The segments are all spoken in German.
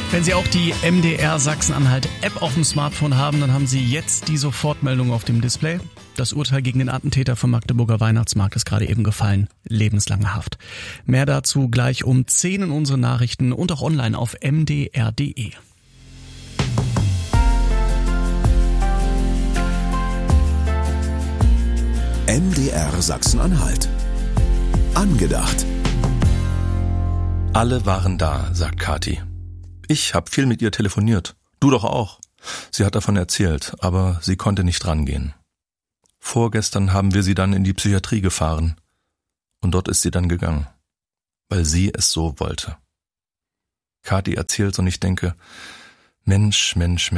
Wenn Sie auch die MDR Sachsen-Anhalt-App auf dem Smartphone haben, dann haben Sie jetzt die Sofortmeldung auf dem Display. Das Urteil gegen den Attentäter vom Magdeburger Weihnachtsmarkt ist gerade eben gefallen. Lebenslange Haft. Mehr dazu gleich um 10 in unseren Nachrichten und auch online auf mdr.de. MDR Sachsen-Anhalt. Angedacht. Alle waren da, sagt Kathi. Ich habe viel mit ihr telefoniert. Du doch auch. Sie hat davon erzählt, aber sie konnte nicht rangehen. Vorgestern haben wir sie dann in die Psychiatrie gefahren. Und dort ist sie dann gegangen. Weil sie es so wollte. Kathi erzählt und ich denke, Mensch.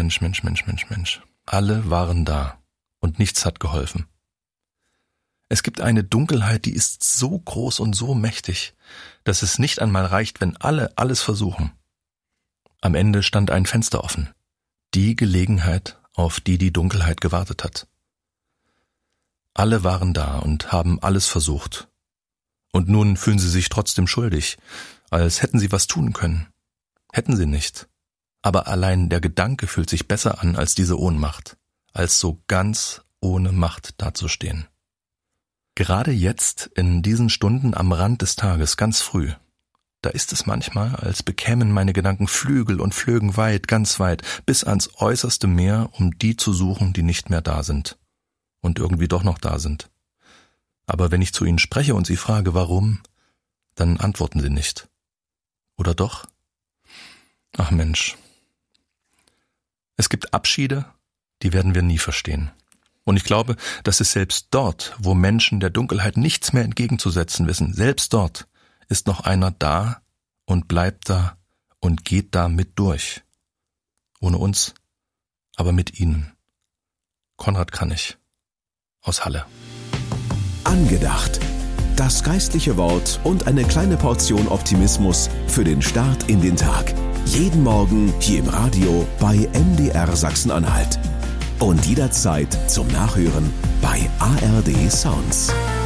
Alle waren da. Und nichts hat geholfen. Es gibt eine Dunkelheit, die ist so groß und so mächtig, dass es nicht einmal reicht, wenn alle alles versuchen. Am Ende stand ein Fenster offen. Die Gelegenheit, auf die die Dunkelheit gewartet hat. Alle waren da und haben alles versucht. Und nun fühlen sie sich trotzdem schuldig, als hätten sie was tun können. Hätten sie nicht. Aber allein der Gedanke fühlt sich besser an als diese Ohnmacht, als so ganz ohne Macht dazustehen. Gerade jetzt, in diesen Stunden am Rand des Tages, ganz früh, da ist es manchmal, als bekämen meine Gedanken Flügel und flögen weit, ganz weit, bis ans äußerste Meer, um die zu suchen, die nicht mehr da sind und irgendwie doch noch da sind. Aber wenn ich zu ihnen spreche und sie frage, warum, dann antworten sie nicht. Oder doch? Ach Mensch. Es gibt Abschiede, die werden wir nie verstehen. Und ich glaube, dass es selbst dort, wo Menschen der Dunkelheit nichts mehr entgegenzusetzen wissen, selbst dort ist noch einer da und bleibt da und geht da mit durch. Ohne uns, aber mit ihnen. Konrad Kranich aus Halle. Angedacht. Das geistliche Wort und eine kleine Portion Optimismus für den Start in den Tag. Jeden Morgen hier im Radio bei MDR Sachsen-Anhalt. Und jederzeit zum Nachhören bei ARD Sounds.